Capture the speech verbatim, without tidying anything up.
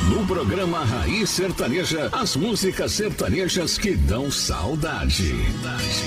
No programa Raiz Sertaneja, as músicas sertanejas que dão saudade.